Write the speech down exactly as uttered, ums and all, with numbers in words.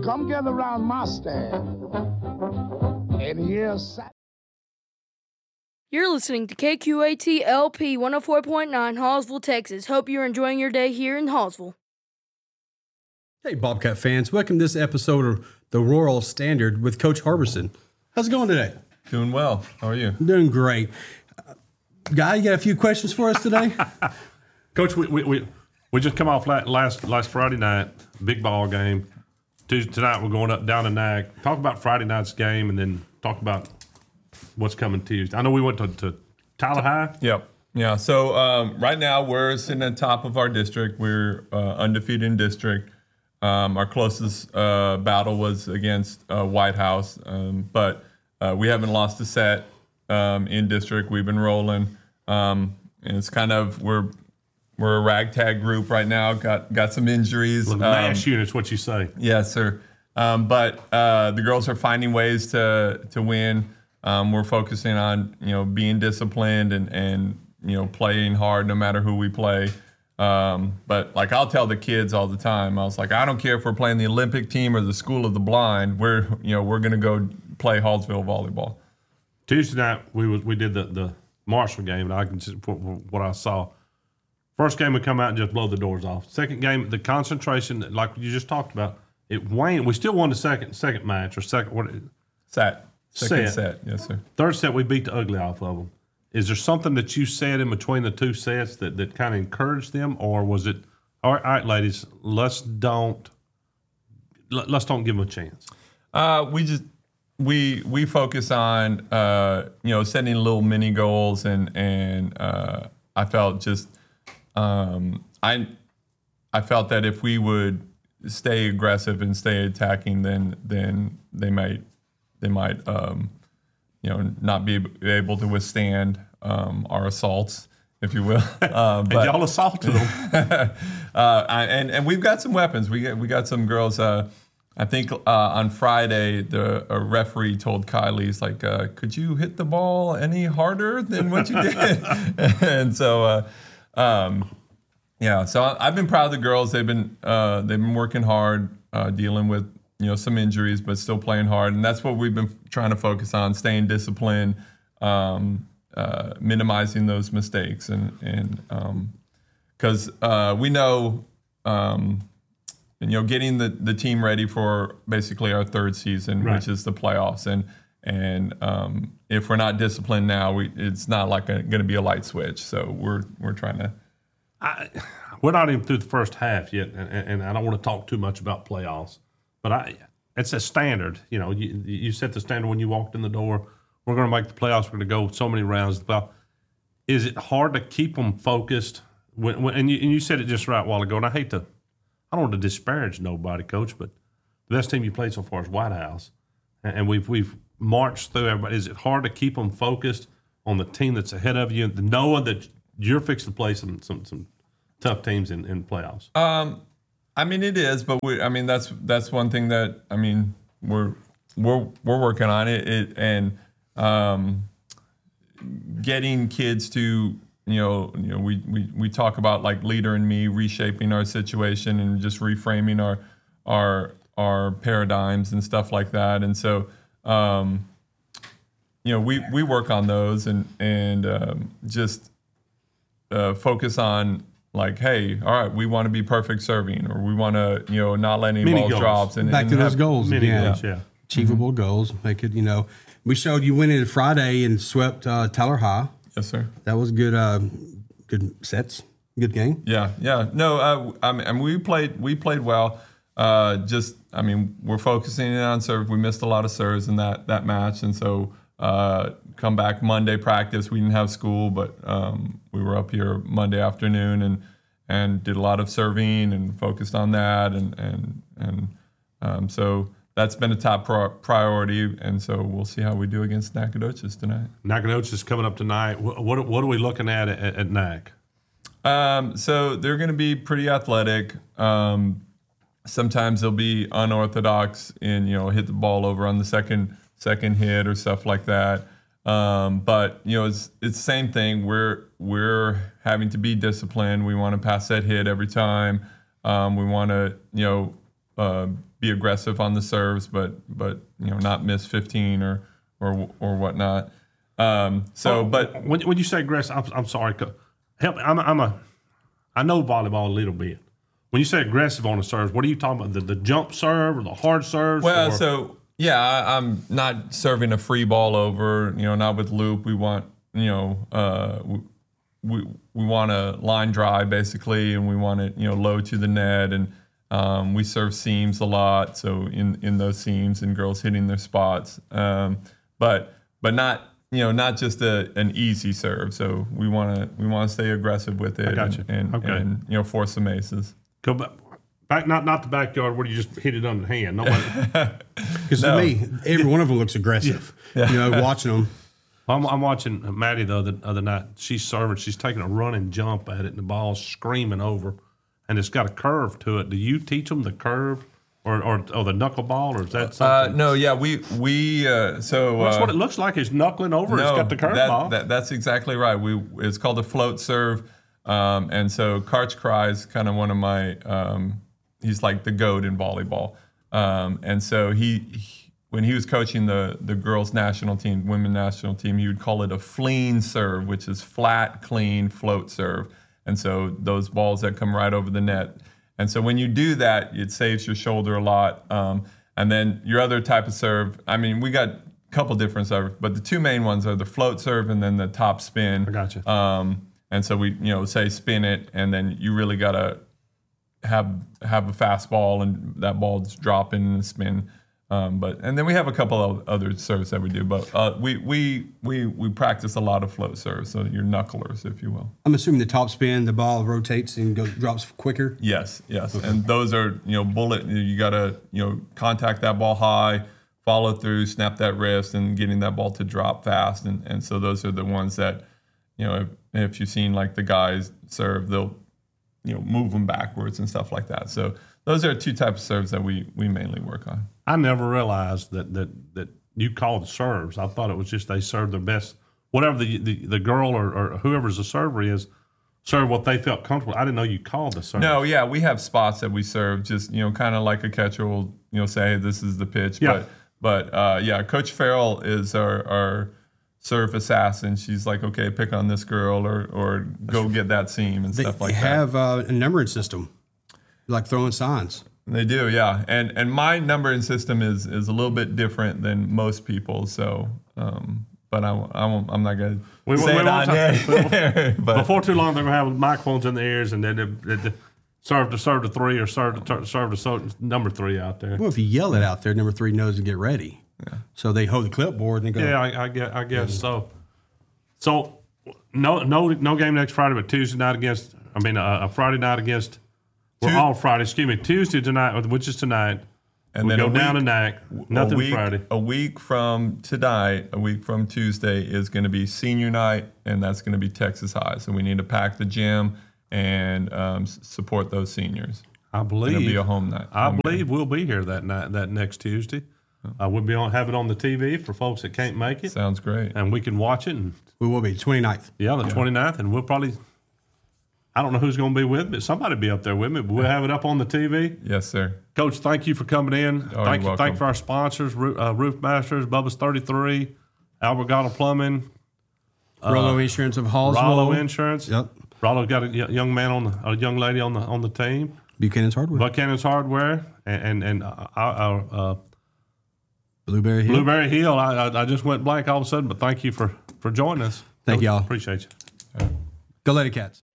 come gather around my stand and hear. You're listening to K Q A T L P one oh four point nine, Hallsville, Texas. Hope you're enjoying your day here in Hallsville. Hey, Bobcat fans. Welcome to this episode of The Royal Standard with Coach Harbison. How's it going today? Doing well. How are you? Doing great. Uh, Guy, you got a few questions for us today? Coach, we, we we we just come off last last Friday night, big ball game. Tuesday, tonight we're going up down to Nag. Talk about Friday night's game and then talk about what's coming Tuesday. I know we went to, to Tyler High. Yep. Yeah. So um, right now we're sitting at the top of our district. We're uh, undefeated in district. Um, our closest uh, battle was against uh, White House, um, but uh, we haven't lost a set um, in district. We've been rolling, um, and it's kind of we're we're a ragtag group right now. Got got some injuries. Um, mash units, what you say? Yes, sir. Um, but uh, the girls are finding ways to to win. Um, we're focusing on you know being disciplined and and you know playing hard no matter who we play. Um, but like I'll tell the kids all the time, I was like, I don't care if we're playing the Olympic team or the School of the Blind. We're you know we're gonna go play Hallsville volleyball. Tuesday night we was we did the, the Marshall game, and I can just what I saw. First game we come out and just blow the doors off. Second game, the concentration, like you just talked about, it waned. We still won the second second match or second what set second set. set. Yes, sir. Third set we beat the ugly off of them. Is there something that you said in between the two sets that, that kind of encouraged them, or was it, all right, all right, ladies, let's don't let's don't give them a chance? Uh, we just we we focus on uh, you know setting little mini goals, and and uh, I felt just um, I I felt that if we would stay aggressive and stay attacking, then then they might they might. Um, you know, not be able to withstand um, our assaults, if you will. Uh, but, and y'all assaulted them. uh, and and we've got some weapons. We got, we got some girls. Uh, I think uh, on Friday, the a referee told Kylie, he's like, uh, could you hit the ball any harder than what you did? And so, uh, um, yeah. So I've been proud of the girls. They've been uh, they've been working hard, uh, dealing with. You know, some injuries, but still playing hard. And that's what we've been trying to focus on, staying disciplined, um, uh, minimizing those mistakes. And and because um, uh, we know, um, and, you know, getting the, the team ready for basically our third season, right. which is the playoffs. And and um, if we're not disciplined now, we it's not like going to be a light switch. So we're we're trying to. I, we're not even through the first half yet, and, and I don't want to talk too much about playoffs. But I, it's a standard. You know, you, you set the standard when you walked in the door. We're going to make the playoffs. We're going to go so many rounds. Is it hard to keep them focused? When, when, and, you, and you said it just right a while ago, and I hate to – I don't want to disparage nobody, Coach, but the best team you played so far is White House. And, and we've we've marched through everybody. Is it hard to keep them focused on the team that's ahead of you, knowing that you're fixed to play some some, some tough teams in, in playoffs? Um. I mean, it is, but we, I mean, that's that's one thing that I mean we're we're we're working on it, it and um, getting kids to you know you know we, we, we talk about like Leader and Me reshaping our situation and just reframing our our our paradigms and stuff like that, and so um, you know we, we work on those and and um, just uh, focus on. Like, hey, all right, we want to be perfect serving, or we want to, you know, not let any Mini balls goals. drop. And, Back and to have, those goals Mini again. goals, yeah. Achievable Mm-hmm. goals. Make it, you know, we showed you winning Friday and swept uh, Tyler High. Yes, sir. That was good. Uh, good sets. Good game. Yeah, yeah. No, uh, I mean, we played. We played well. Uh, just, I mean, we're focusing in on serve. We missed a lot of serves in that that match, and so uh, come back Monday practice. We didn't have school, but um, we were up here Monday afternoon and. and did a lot of serving and focused on that. And and and um, so that's been a top pro- priority. And so we'll see how we do against Nacogdoches tonight. Nacogdoches is coming up tonight. What, what, what are we looking at at, at N A C? Um, so they're going to be pretty athletic. Um, sometimes they'll be unorthodox and, you know, hit the ball over on the second second hit or stuff like that. Um, but you know, it's it's the same thing. We're we're having to be disciplined. We want to pass that hit every time. Um, we want to you know uh, be aggressive on the serves, but but you know not miss fifteen or or or whatnot. Um, so, Oh, but when, when you say aggressive, I'm, I'm sorry. co- Help me. I'm a, I'm a, I know volleyball a little bit. When you say aggressive on the serves, what are you talking about? The, the jump serve or the hard serves? well, or, so yeah, I, I'm not serving a free ball over. You know, not with loop. We want you know uh, we we, we want a line drive basically, and we want it you know low to the net, and um, we serve seams a lot. So in in those seams and girls hitting their spots, um, but but not. You know, not just a, an easy serve. So we want to we want to stay aggressive with it, I got and, you. and, Okay. and you know force some aces. Go back, back, not not the backyard where you just hit it under the hand. Nobody. Because to me, every one of them looks aggressive. You know, watching them. I'm, I'm watching Maddie the other, other night. She's serving. She's taking a running jump at it, and the ball's screaming over, and it's got a curve to it. Do you teach them the curve, or or, or the knuckleball, or is that Uh, something? no, yeah, we we uh, so That's uh, what it looks like. It's knuckling over. It's got the curve that, ball. that- that's exactly right. We it's called a float serve, um, and so Karch Cry is kind of one of my. Um, he's like the goat in volleyball, um, and so he, he when he was coaching the the girls national team, women national team, he would call it a flean serve, which is flat, clean float serve, and so those balls that come right over the net. And so when you do that, it saves your shoulder a lot. Um, and then your other type of serve, I mean, we got a couple different serves, but the two main ones are the float serve and then the top spin. I gotcha. Um, and so we, you know, say spin it, and then you really got to have have a fast ball, and that ball just drop in and spin. Um, but and then we have a couple of other serves that we do, but uh, we we we we practice a lot of float serves, so your knucklers, if you will. I'm assuming the top spin, the ball rotates and goes drops quicker. Yes, yes, and those are you know bullet. You got to you know contact that ball high, follow through, snap that wrist, and getting that ball to drop fast. And and so those are the ones that you know if, if you've seen like the guys serve, they'll you know move them backwards and stuff like that. So those are two types of serves that we we mainly work on. I never realized that that that you called serves. I thought it was just they serve their best, whatever the the, the girl or, or whoever's the server is, serve what they felt comfortable. I didn't know you called the serve. No, yeah, we have spots that we serve, just you know, kind of like a catcher will, you know, say hey, this is the pitch. Yeah. But but uh, yeah, Coach Farrell is our, our serve assassin. She's like, okay, pick on this girl or or go get that seam and They, stuff they like that. have uh, a numbering system, like throwing signs. They do, yeah. And and my numbering system is is a little bit different than most people. So, um, but I, won't- I won't, I'm not gonna We- say we it won't on talk- there. But Before too long, they're gonna have microphones in the ears, and then they, they, they serve to serve to three or serve to serve to so, number three out there. Well, if you yell it out there, number three knows to get ready. So they hold the clipboard and they go. Yeah, I, I guess I guess so. So no no no game next Friday, but Tuesday night against. I mean, a, a Friday night against. We're Tu- all Friday. Excuse me, Tuesday tonight, which is tonight. and we then go a down to week- N A C. Nothing a week, Friday. A week from tonight, a week from Tuesday is going to be senior night, and that's going to be Texas High. So we need to pack the gym and um, s- support those seniors. I It'll be believe. a home night. I home believe game. we'll be here that night, that next Tuesday. Uh, we'll be on have it on the T V for folks that can't make it, Sounds great. and we can watch it. And We will be twenty-ninth. yeah, the twenty-ninth, and we'll probably. I don't know who's going to be with me. Somebody will be up there with me. But we'll have it up on the T V. Yes, sir. Coach, thank you for coming in. Oh, thank you're you, thank welcome. you for our sponsors, Roo- uh, Roof Masters, Bubba's thirty-three, Albergata Plumbing, Rollo Insurance of Hallsville. Rollo Insurance. Yep. Rollo's got a y- young man on the, a young lady on the on the team. Buchanan's Hardware. Buchanan's Hardware and and, and uh, our, uh, Blueberry Hill. Blueberry Hill. I, I I just went blank all of a sudden, but thank you for for joining us. Thank y'all. Appreciate you. Go Lady Cats.